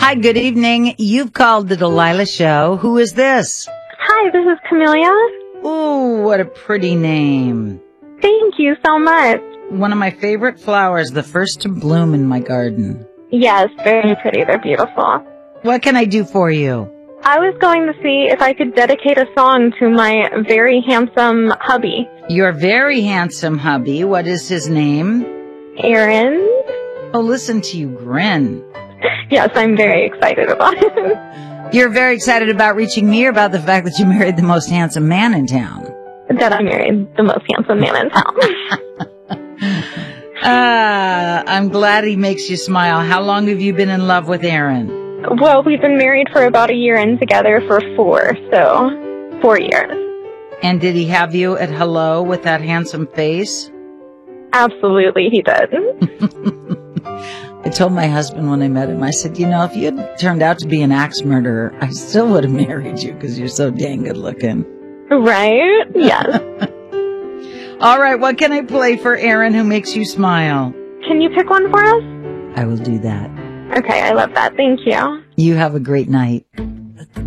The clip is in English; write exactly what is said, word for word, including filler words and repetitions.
Hi, good evening. You've called the Delilah Show. Who is this? Hi, this is Camellia. Ooh, what a pretty name. Thank you so much. One of my favorite flowers, the first to bloom in my garden. Yes, very pretty. They're beautiful. What can I do for you? I was going to see if I could dedicate a song to my very handsome hubby. Your very handsome hubby. What is his name? Aaron. Oh, listen to you grin. Yes, I'm very excited about it. You're very excited about reaching me or about the fact that you married the most handsome man in town? That I married the most handsome man in town. uh, I'm glad he makes you smile. How long have you been in love with Aaron? Well, we've been married for about a year and together for four, so four years. And did he have you at hello with that handsome face? Absolutely, he did. I told my husband when I met him, I said, you know, if you had turned out to be an axe murderer, I still would have married you because you're so dang good looking. Right? Yes. All right, what can I play for Aaron who makes you smile? Can you pick one for us? I will do that. Okay, I love that. Thank you. You have a great night.